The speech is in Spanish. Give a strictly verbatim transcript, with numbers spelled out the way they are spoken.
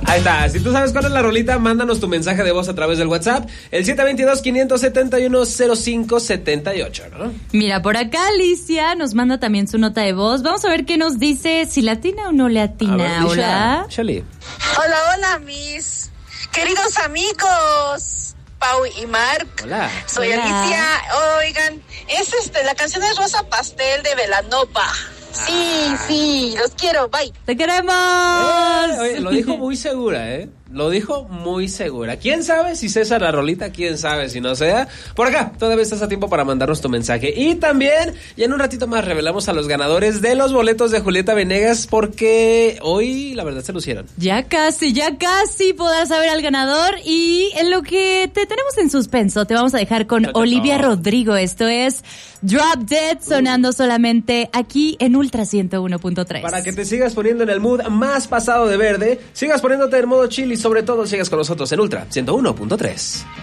Ahí está, si tú sabes cuál es la rolita, mándanos tu mensaje de voz a través del WhatsApp, el siete dos dos, cinco siete uno, cero cinco siete ocho, ¿no? Mira, por acá Alicia nos manda también su nota de voz. Vamos a ver qué nos dice, si le atina o no le atina. Ver, hola. Shali. Hola, hola, mis queridos amigos, Pau y Mark. Hola. Soy Hola. Alicia. Oigan, es este, la canción es Rosa Pastel de Velanopa. Sí, Ah. sí, los quiero, bye. ¡Te queremos! Eh, oye, lo dijo muy segura, ¿eh? Lo dijo muy segura. ¿Quién sabe si César la rolita? ¿Quién sabe si no sea? Por acá, todavía estás a tiempo para mandarnos tu mensaje. Y también, ya en un ratito más, revelamos a los ganadores de los boletos de Julieta Venegas, porque hoy, la verdad, se lucieron. Ya casi, ya casi podrás saber al ganador. Y en lo que te tenemos en suspenso, te vamos a dejar con Chao, chao, Olivia chao. Rodrigo. Esto es Drop Dead, sonando solamente aquí en Ultra ciento uno punto tres. Para que te sigas poniendo en el mood más pasado de verde, sigas poniéndote en modo chill y sobre todo sigas con nosotros en Ultra ciento uno punto tres.